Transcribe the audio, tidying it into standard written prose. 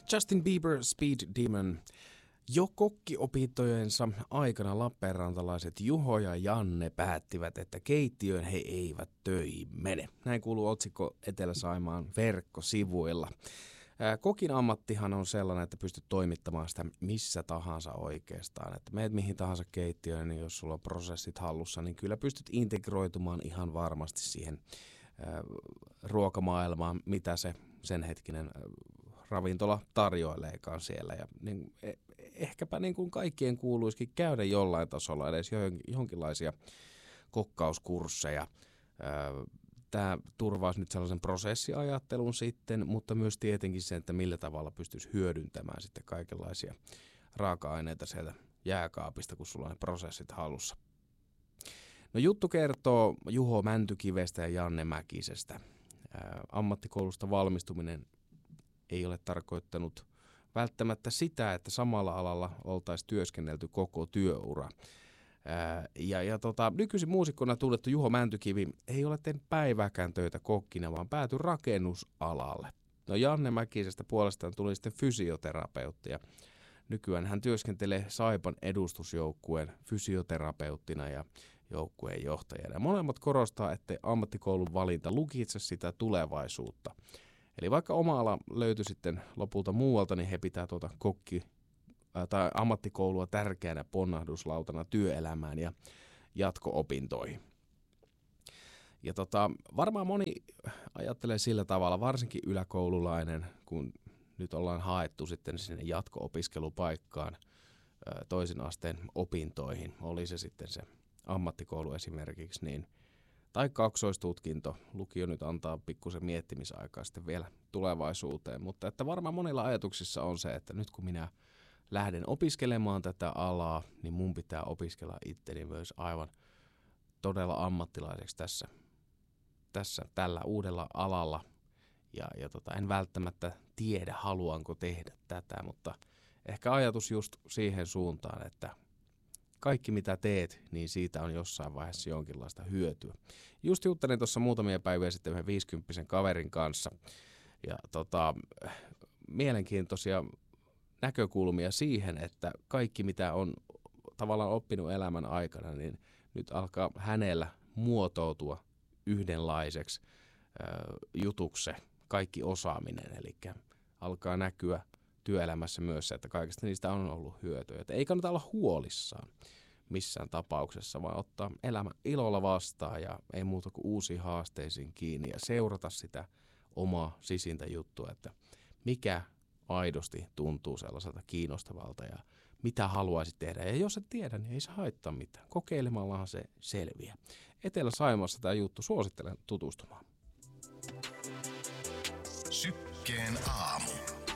Justin Bieber, Speed Demon. Jo kokkiopintojensa aikana lappeenrantalaiset Juho ja Janne päättivät, että keittiöön he eivät töihin mene. Näin kuuluu otsikko Etelä-Saimaan verkkosivuilla. Kokin ammattihan on sellainen, että pystyt toimittamaan sitä missä tahansa oikeastaan. Että meet mihin tahansa keittiöön, niin jos sulla on prosessit hallussa, niin kyllä pystyt integroitumaan ihan varmasti siihen ruokamaailmaan, mitä se sen hetkinen ravintola tarjoileekaan siellä. Ja niin, ehkäpä niin kuin kaikkien kuuluisikin käydä jollain tasolla edes jonkinlaisia kokkauskursseja. Tämä turvaisi nyt sellaisen prosessiajattelun sitten, mutta myös tietenkin sen, että millä tavalla pystyisi hyödyntämään sitten kaikenlaisia raaka-aineita sieltä jääkaapista, kun sulla on ne prosessit hallussa. No juttu kertoo Juho Mäntykivestä ja Janne Mäkisestä. Ammattikoulusta valmistuminen ei ole tarkoittanut välttämättä sitä, että samalla alalla oltaisiin työskennelty koko työura. Nykyisin muusikkona tunnettu Juho Mäntykivi ei ole tehnyt päivääkään töitä kokkina, vaan päätyi rakennusalalle. No Janne Mäkisestä puolestaan tuli sitten fysioterapeutti ja nykyään hän työskentelee Saipan edustusjoukkueen fysioterapeuttina ja joukkueen johtajana. Ja molemmat korostaa, että ammattikoulun valinta lukitse sitä tulevaisuutta. Eli vaikka oma ala löytyi sitten lopulta muualta, niin he pitää tai ammattikoulua tärkeänä ponnahduslautana työelämään ja jatko-opintoihin. Ja varmaan moni ajattelee sillä tavalla, varsinkin yläkoululainen, kun nyt ollaan haettu sitten sinne jatko-opiskelupaikkaan toisen asteen opintoihin, oli se sitten se ammattikoulu esimerkiksi, niin tai kaksoistutkinto. Lukio nyt antaa pikkusen miettimisaikaa sitten vielä tulevaisuuteen, mutta että varmaan monilla ajatuksissa on se, että nyt kun minä lähden opiskelemaan tätä alaa, niin mun pitää opiskella itteni myös aivan todella ammattilaiseksi tällä uudella alalla. Ja en välttämättä tiedä, haluanko tehdä tätä, mutta ehkä ajatus just siihen suuntaan, että kaikki mitä teet, niin siitä on jossain vaiheessa jonkinlaista hyötyä. Just juttelin tuossa muutamia päiviä sitten yhden 50 kaverin kanssa. Ja mielenkiintoisia näkökulmia siihen, että kaikki mitä on tavallaan oppinut elämän aikana, niin nyt alkaa hänellä muotoutua yhdenlaiseksi jutuksi kaikki osaaminen. Eli alkaa näkyä työelämässä myös se, että kaikista niistä on ollut hyötyä. Että ei kannata olla huolissaan missään tapauksessa, vaan ottaa elämä ilolla vastaan ja ei muuta kuin uusiin haasteisiin kiinni ja seurata sitä omaa sisintä juttua, että mikä aidosti tuntuu sellaiselta kiinnostavalta ja mitä haluaisit tehdä. Ja jos et tiedä, niin ei se haittaa mitään. Kokeilemallahan se selviää. Etelä-Saimaassa tämä juttu, suosittelen tutustumaan. Sykkeen aamu.